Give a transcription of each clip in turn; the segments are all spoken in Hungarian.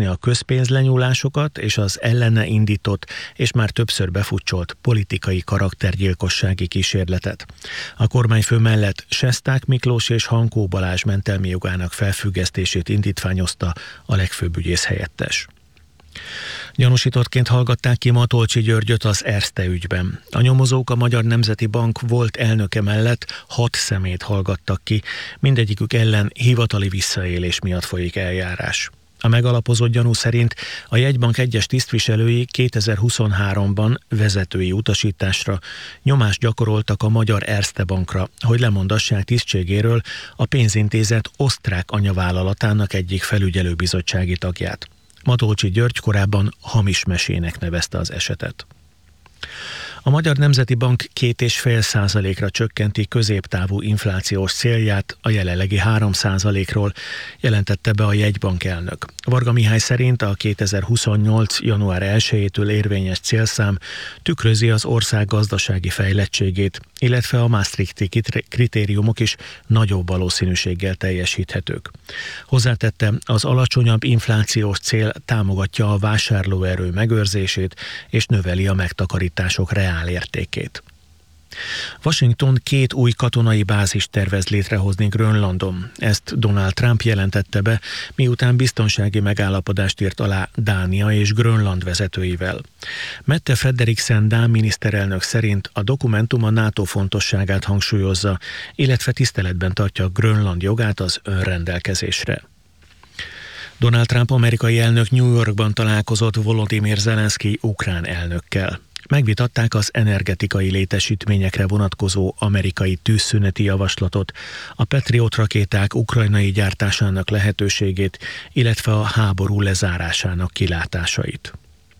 megakadályozni a közpénzlenyúlásokat és az ellene indított és már többször befutcsolt politikai karaktergyilkossági kísérletet. A kormányfő mellett Sesták Miklós és Hankó Balázs mentelmi jogának felfüggesztését indítványozta a legfőbb ügyész helyettes. Gyanúsítottként hallgatták ki Matolcsy Györgyöt az Erste ügyben. A nyomozók a Magyar Nemzeti Bank volt elnöke mellett 6 személyt hallgattak ki, mindegyikük ellen hivatali visszaélés miatt folyik eljárás. A megalapozott gyanú szerint a jegybank egyes tisztviselői 2023-ban vezetői utasításra nyomást gyakoroltak a Magyar Erste Bankra, hogy lemondassák tisztségéről a pénzintézet osztrák anyavállalatának egyik felügyelőbizottsági tagját. Matolcsy György korábban hamis mesének nevezte az esetet. A Magyar Nemzeti Bank 2,5%-ra csökkenti középtávú inflációs célját a jelenlegi 3%-ról, jelentette be a jegybank elnök. Varga Mihály szerint a 2028. január 1-től érvényes célszám tükrözi az ország gazdasági fejlettségét, illetve a Maastrichti kritériumok is nagyobb valószínűséggel teljesíthetők. Hozzátette, az alacsonyabb inflációs cél támogatja a vásárlóerő megőrzését és növeli a megtakarítások reálértékét. Washington 2 új katonai bázist tervez létrehozni Grönlandon. Ezt Donald Trump jelentette be, miután biztonsági megállapodást írt alá Dánia és Grönland vezetőivel. Mette Frederiksen dán miniszterelnök szerint a dokumentum a NATO fontosságát hangsúlyozza, illetve tiszteletben tartja Grönland jogát az önrendelkezésre. Donald Trump amerikai elnök New Yorkban találkozott Volodymyr Zelenszky ukrán elnökkel. Megvitatták az energetikai létesítményekre vonatkozó amerikai tűzszüneti javaslatot, a Patriot rakéták ukrajnai gyártásának lehetőségét, illetve a háború lezárásának kilátásait.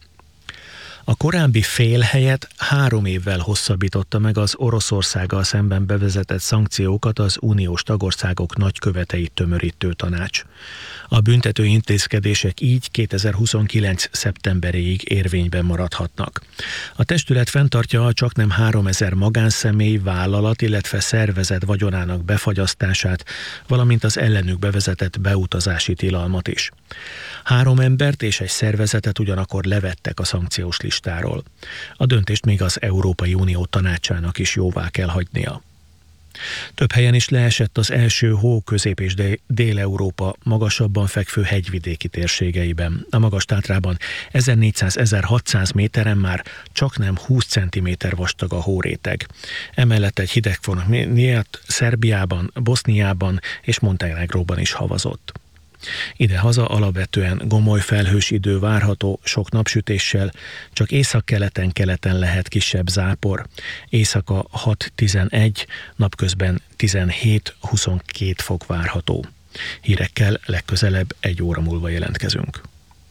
A korábbi fél helyett 3 évvel hosszabbította meg az Oroszországgal szemben bevezetett szankciókat az uniós tagországok nagyköveteit tömörítő tanács. A büntető intézkedések így 2029. szeptemberéig érvényben maradhatnak. A testület fenntartja a csaknem 3000 magánszemély, vállalat, illetve szervezet vagyonának befagyasztását, valamint az ellenük bevezetett beutazási tilalmat is. 3 embert és egy szervezetet ugyanakkor levettek a szankciós listáról. A döntést még az Európai Unió tanácsának is jóvá kell hagynia. Több helyen is leesett az első hó Közép- és Dél-Európa magasabban fekvő hegyvidéki térségeiben. A Magas-Tátrában 1400-1600 méteren már csaknem 20 cm vastag a hóréteg. Emellett egy hidegfront miatt Szerbiában, Boszniában és Montenegróban is havazott. Idehaza alapvetően gomoly felhős idő várható, sok napsütéssel, csak északkeleten-keleten lehet kisebb zápor. Éjszaka 6-11, napközben 17-22 fok várható. Hírekkel legközelebb 1 óra múlva jelentkezünk.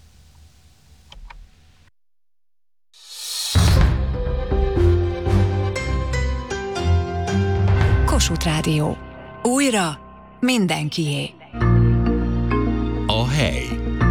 Kossuth Rádió. Újra mindenkié. A hely.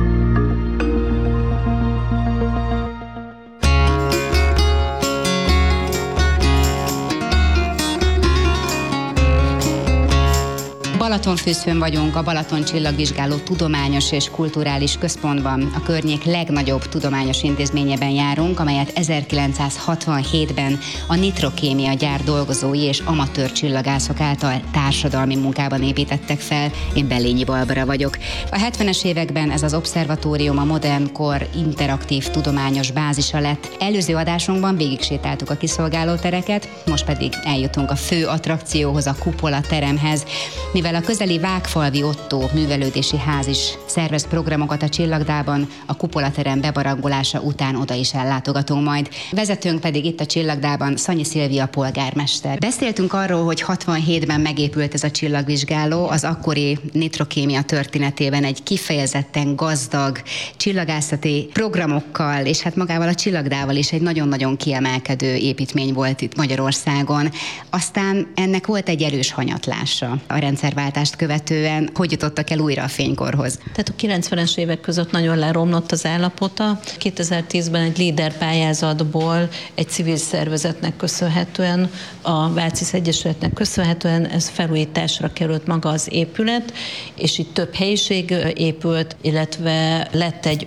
Balatonfürdőn vagyunk, a Balaton Csillagvizsgáló Tudományos és Kulturális Központban. A környék legnagyobb tudományos intézményében járunk, amelyet 1967-ben a nitrokémia gyár dolgozói és amatőr csillagászok által társadalmi munkában építettek fel. Én Bellényi Barbara vagyok. A 70-es években ez az obszervatórium a modern kor interaktív tudományos bázisa lett. Előző adásunkban végigsétáltuk a kiszolgálótereket, most pedig eljutunk a fő attrakcióhoz, a kupola teremhez. Mivel a közeli Vágfalvi Ottó művelődési ház is szervez programokat a Csillagdában, a kupolaterem bebarangolása után oda is ellátogatunk majd. Vezetőnk pedig itt a Csillagdában Szanyi Szilvia polgármester. Beszéltünk arról, hogy 67-ben megépült ez a csillagvizsgáló, az akkori nitrokémia történetében egy kifejezetten gazdag csillagászati programokkal, és hát magával a Csillagdával is egy nagyon-nagyon kiemelkedő építmény volt itt Magyarországon. Aztán ennek volt egy erős hanyatlása a rendszerváltást követően. Hogy jutottak el újra a fénykorhoz? Tehát a 90-es évek között nagyon leromlott az állapota. 2010-ben egy LEADER pályázatból egy civil szervezetnek köszönhetően, a Vácisz Egyesületnek köszönhetően ez felújításra került maga az épület, és itt több helyiség épült, illetve lett egy